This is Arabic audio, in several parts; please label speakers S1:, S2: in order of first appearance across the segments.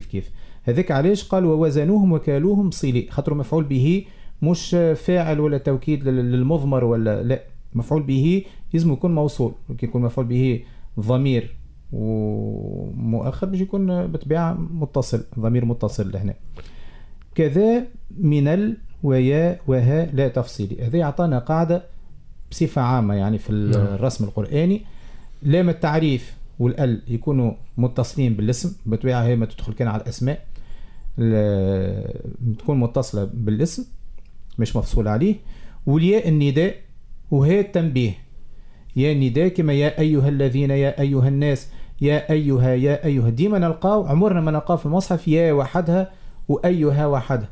S1: كيف. هذاك علاش قال ووزنوهم وكالوهم صيلي، خاطر مفعول به مش فاعل ولا توكيد للمضمر ولا لا، مفعول به لازم يكون موصول. يكون مفعول به ضمير ومؤخر باش يكون بطبيعة متصل، ضمير متصل لهنا. كذا من ويا وها لا تفصيلي، هذا يعطانا قاعدة بصفة عامة يعني في الرسم القرآني. لام التعريف والال يكونوا متصلين بالاسم، بطبيعة هي ما تدخل كان على الأسماء، تكون متصلة بالاسم مش مفصول عليه. والياء النداء وهي التنبيه، يا نداء كما يا أيها الذين، يا أيها الناس، يا أيها يا أيها، ديما نلقاو، عمرنا ما نلقاو في المصحف يا وحدها وأيها وحدها،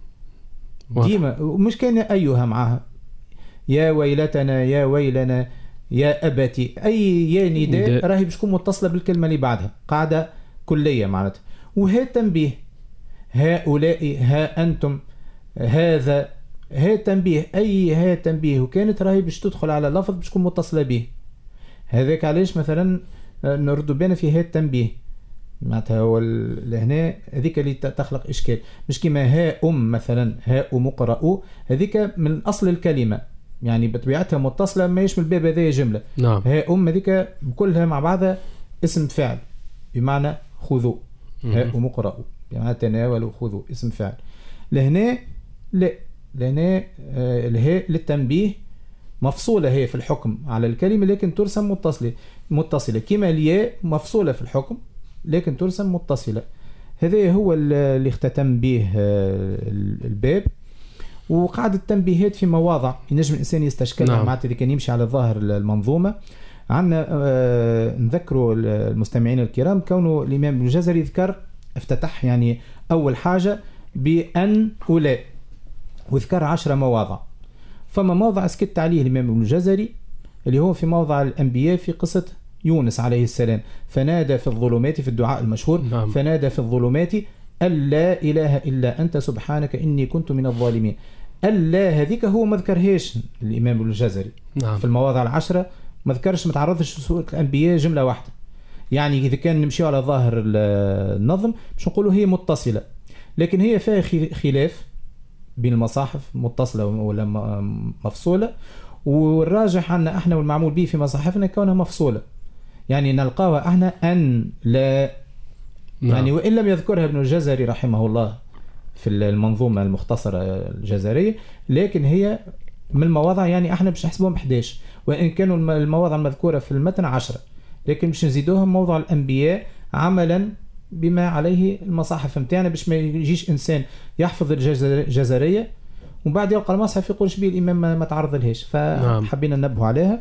S1: ديما مش كان أيها معها، يا ويلتنا يا ويلنا يا أبتي، أي يا نداء راهي باش تكون متصلة بالكلمة اللي بعدها، قاعدة كلية معناتها. وها التنبيه، هؤلاء ها أنتم هذا، ها تنبيه، أي ها تنبيه وكانت راهي باش تدخل على لفظ باش تكون متصلة به. هذاك علاش مثلا نردوا بنا في ها التنبيه معناتها هو لهنا هذيك اللي تخلق إشكال، مش كما ها مثلا ها مقرأ، هذيك من أصل الكلمة يعني بطبيعتها متصلة، ما يشمل الباب هذا جملة.
S2: نعم.
S1: ها هذيك كلها مع بعضها اسم فعل بمعنى خذوا، ها مقرأ بمعنى تناولوا خذوا اسم فعل. لهنا لا، لهنا الهاء للتنبيه مفصولة هي في الحكم على الكلمة لكن ترسم متصلة كما الياء مفصولة في الحكم لكن ترسم متصلة. هذا هو اللي اختتم به الباب. وقاعدة التنبيهات في مواضع ينجم الإنسان يستشكلها. نعم. معناتها اللي كان يمشي على ظاهر المنظومة. عندنا نذكروا المستمعين الكرام كونه الإمام ابن الجزري ذكر افتتح يعني أول حاجة بأن ولا، وذكر 10 مواضع. فما موضع سكت عليه الإمام ابن الجزري اللي هو في موضع الأنبياء في قصة يونس عليه السلام، فنادى في الظلمات في الدعاء المشهور. نعم. فنادى في الظلمات ألا إله إلا أنت سبحانك إني كنت من الظالمين. ألا هذيك هو ما ذكرهاش الإمام ابن الجزري. نعم. في المواضع 10 ما ذكرش، ما تعرضش سورة الأنبياء جملة واحدة. يعني إذا كان نمشي على ظاهر النظم مش نقوله هي متصلة، لكن هي فيها خلاف بين المصاحف متصلة ولا مفصولة. والراجح عنا احنا والمعمول به في مصاحفنا كونها مفصولة، يعني نلقاها احنا أن لا. يعني وإن لم يذكرها ابن الجزري رحمه الله في المنظومة المختصرة الجزرية، لكن هي من المواضع يعني احنا باش نحسبهم 11، وإن كانوا المواضع المذكورة في المتن 10، لكن باش نزيدوها موضع الأنبياء عملا بما عليه المصاحف متاعنا، باش ما يجيش إنسان يحفظ الجزرية وبعد يلقى المصحف يقولش بيه الإمام ما تعرض لهاش، فحبينا ننبه عليها.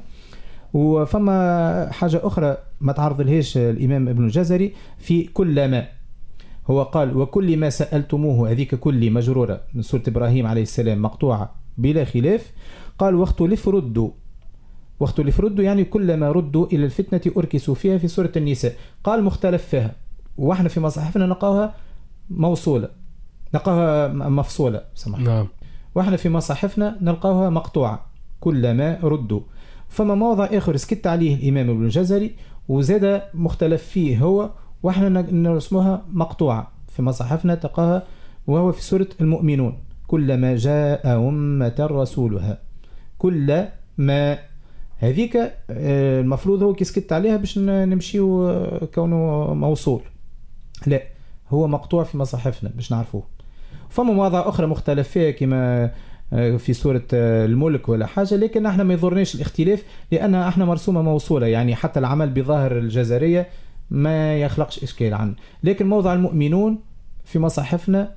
S1: وفما حاجة أخرى ما تعرض لهاش الإمام ابن الجزري في كلما، هو قال وكل ما سألتموه، هذيك كل مجرورة من سورة إبراهيم عليه السلام مقطوعة بلا خلاف. قال واختلف ردوا، واختلف ردوا يعني كلما ردوا إلى الفتنة أركسوا فيها في سورة النساء. قال مختلف فيها، واحنا في مصحفنا نلقاها موصولة، نلقاها مفصولة سمح. نعم. واحنا في مصحفنا نلقاها مقطوعة كلما ردوا. فما موضع آخر سكت عليه الإمام ابن الجزري وزاد مختلف فيه هو، واحنا نرسمها مقطوعة في مصحفنا تلقاها، وهو في سورة المؤمنون كلما جاء أمة رسولها. كل ما هذيك المفروض هو كيسكت عليها باش نمشيو كونه موصول، لا هو مقطوع في مصاحفنا باش نعرفوه. فما مواضع أخرى مختلف فيها كما في سورة الملك ولا حاجة، لكن احنا ما يضرناش الاختلاف لأن احنا مرسومة موصولة، يعني حتى العمل بظاهر الجزرية ما يخلقش إشكال عنه. لكن موضع المؤمنون في مصاحفنا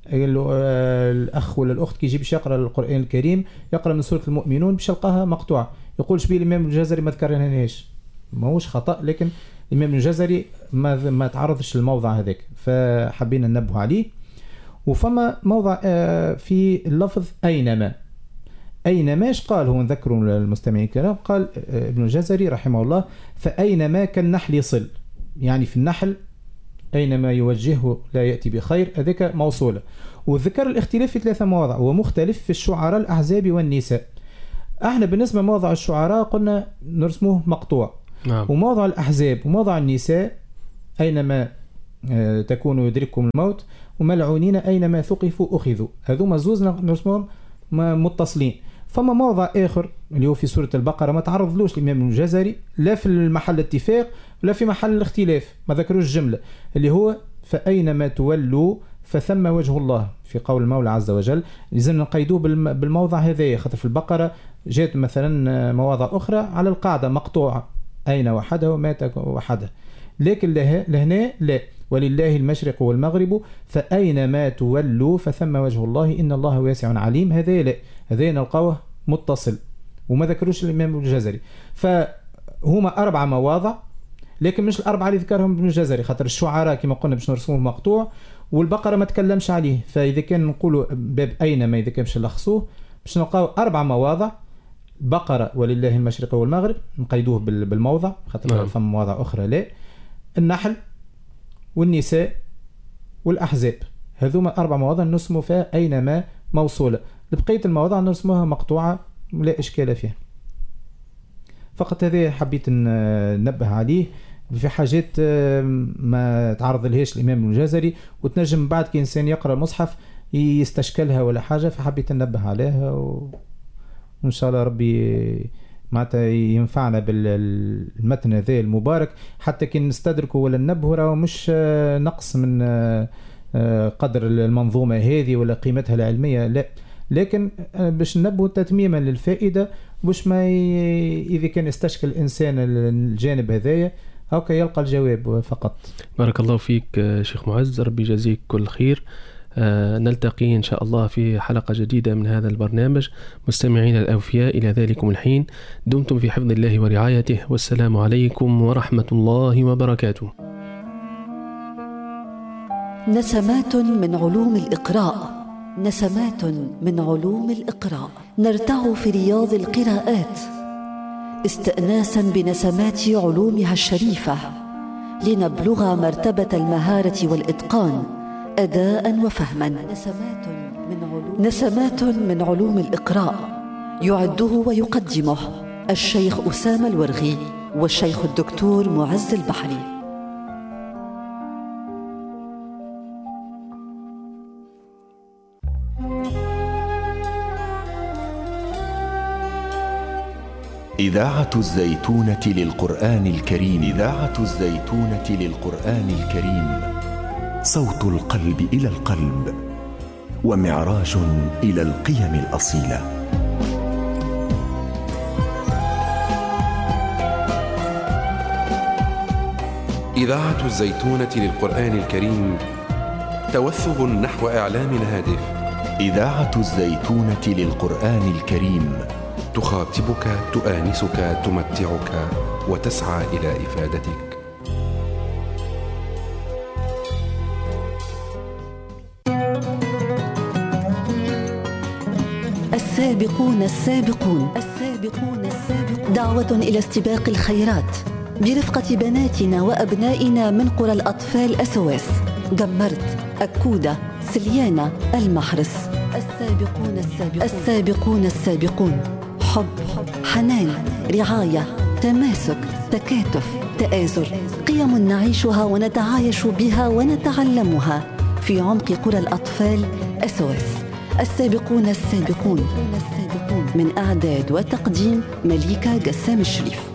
S1: الأخ ولا الأخت كي يجي باش يقرأ القرآن الكريم يقرأ من سورة المؤمنون باش يلقاها مقطوعة، يقولش بيه الإمام الجزري ما ذكرناهاش، ما هوش خطأ، لكن الإمام الجزري ما تعرضش للموضع هذاك فحبينا ننبه عليه. وفما موضع في اللفظ أينما، أينماش قال هو نذكر المستمعين الكرام، قال ابن الجزري رحمه الله فأينما كالنحل يصل، يعني في النحل أينما يوجهه لا يأتي بخير، هذيك موصولة. وذكر الاختلاف في 3 مواضع، ومختلف في الشعراء الأحزاب والنساء. احنا بالنسبة لموضع الشعراء قلنا نرسموه مقطوع. نعم. وموضع الأحزاب وموضع النساء أينما تكون يدرككم الموت وملعونين أينما ثقفوا أخذوا. هذوما زوز نرسمهم متصلين. فما موضع آخر اللي هو في سورة البقرة ما تعرضلوش الإمام الجزري لا في المحل الاتفاق ولا في محل الاختلاف، ما ذكروش الجملة اللي هو فأينما تولوا فثم وجه الله في قول المولى عز وجل. لازم نقيدوه بالموضع هذا، خاطر في البقرة جاءت مثلا مواضع أخرى على القاعدة مقطوعة أين وحده ومات وحده، لكن لهنا لا، ولله المشرق والمغرب فأينما تولوا فثم وجه الله إن الله واسع عليم. هذا لا، هذا نلقوه متصل وما ذكروش الإمام الجزري. فهما 4 مواضع، لكن مش ال4 اللي ذكرهم ابن الجزري، خاطر الشعراء كما قلنا باش نرسموه مقطوع والبقرة ما تكلمش عليه. فإذا كان نقولوا باب أينما إذا كان باش نلخصوه باش نلقاو 4 مواضع، بقرة ولله المشرق والمغرب نقيدوه بالموضع خاطر فما مواضع أخرى لا، النحل والنساء والأحزاب، هذوما 4 مواضع نرسموا فيها أينما موصولة. بقية المواضع نرسموها مقطوعة لا إشكال فيها. فقط هذا حبيت ننبه عليه في حاجات ما تعرض لهاش الإمام الجزري وتنجم بعد كي إنسان يقرأ المصحف يستشكلها ولا حاجة، فحبيت ننبه عليها وإن شاء الله ربي معناتها ينفعنا بالمتن هذا المبارك، حتى كي نستدركه ولا ننبهه راهو مش نقص من قدر المنظومة هذه ولا قيمتها العلمية لا، لكن باش ننبهه تتميما للفائدة، باش ما إذا كان يستشكل الإنسان الجانب هذايا هكا يلقى الجواب فقط.
S2: بارك الله فيك شيخ معز، ربي يجازيك كل خير. نلتقي إن شاء الله في حلقة جديدة من هذا البرنامج. مستمعين الأوفياء إلى ذلكم الحين دمتم في حفظ الله ورعايته، والسلام عليكم ورحمة الله وبركاته.
S3: نسمات من علوم الإقراء، نسمات من علوم الإقراء، نرتع في رياض القراءات استئناسا بنسمات علومها الشريفة لنبلغ مرتبة المهارة والإتقان أداء وفهما. نسمات من علوم الإقراء يعده ويقدمه الشيخ أسامة الورغي والشيخ الدكتور معز البحري.
S4: إذاعة الزيتونة للقرآن الكريم. إذاعة الزيتونة للقرآن الكريم، صوت القلب إلى القلب، ومعراج إلى القيم الأصيلة.
S5: إذاعة الزيتونة للقرآن الكريم، توثب نحو إعلام الهادف.
S4: إذاعة الزيتونة للقرآن الكريم،
S5: تخاطبك، تؤانسك، تمتعك، وتسعى إلى إفادتك.
S3: السابقون السابقون السابقون السابقون، دعوة إلى استباق الخيرات برفقة بناتنا وأبنائنا من قرى الأطفال أسواس، جمرت، أكودة، سليانة، المحرس. السابقون السابقون السابقون السابقون، حب، حنان، رعاية، تماسك، تكاتف، تآزر، قيم نعيشها ونتعايش بها ونتعلمها في عمق قرى الأطفال أسواس. السابقون السابقون، من إعداد وتقديم مليكة جسام الشريف.